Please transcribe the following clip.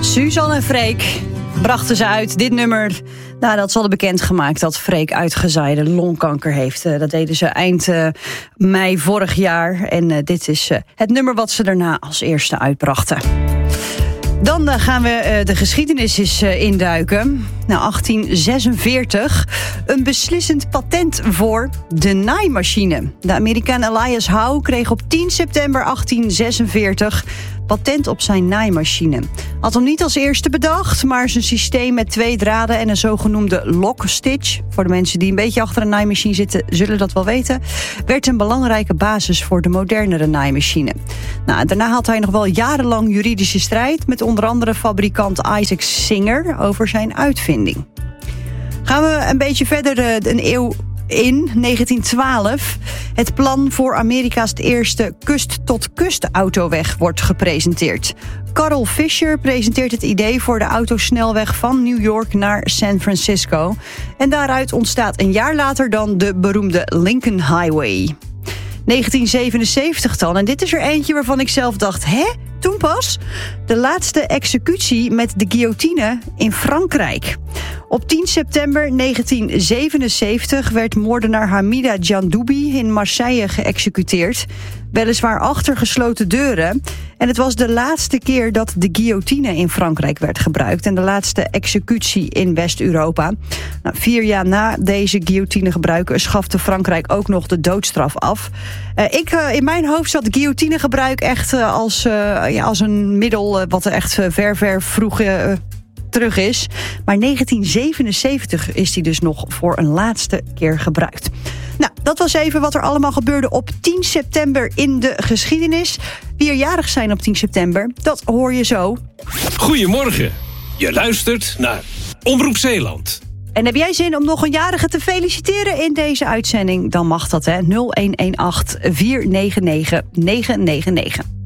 Suzanne en Freek brachten ze uit dit nummer nadat ze hadden bekendgemaakt dat Freek uitgezaaide longkanker heeft. Dat deden ze eind mei vorig jaar. En dit is het nummer wat ze daarna als eerste uitbrachten. Dan gaan we de geschiedenis eens induiken. 1846, een beslissend patent voor de naaimachine. De Amerikaan Elias Howe kreeg op 10 september 1846... patent op zijn naaimachine. Had hem niet als eerste bedacht, maar zijn systeem met 2 draden en een zogenoemde lock stitch, voor de mensen die een beetje achter een naaimachine zitten, zullen dat wel weten, werd een belangrijke basis voor de modernere naaimachine. Daarna had hij nog wel jarenlang juridische strijd met onder andere fabrikant Isaac Singer over zijn uitvinding. Gaan we een beetje verder een eeuw in 1912. Het plan voor Amerika's eerste kust-tot-kust autoweg wordt gepresenteerd. Carl Fisher presenteert het idee voor de autosnelweg van New York naar San Francisco. En daaruit ontstaat een jaar later dan de beroemde Lincoln Highway. 1977 dan, en dit is er eentje waarvan ik zelf dacht, toen pas? De laatste executie met de guillotine in Frankrijk. Op 10 september 1977 werd moordenaar Hamida Djandoubi in Marseille geëxecuteerd. Weliswaar achter gesloten deuren. En het was de laatste keer dat de guillotine in Frankrijk werd gebruikt. En de laatste executie in West-Europa. 4 jaar na deze guillotinegebruik schafte Frankrijk ook nog de doodstraf af. In mijn hoofd zat guillotinegebruik echt als een middel wat er echt ver vroeg terug is. Maar 1977 is die dus nog voor een laatste keer gebruikt. Dat was even wat er allemaal gebeurde op 10 september in de geschiedenis. Wie er jarig zijn op 10 september, dat hoor je zo. Goedemorgen, je luistert naar Omroep Zeeland. En heb jij zin om nog een jarige te feliciteren in deze uitzending? Dan mag dat, 0118 499 999.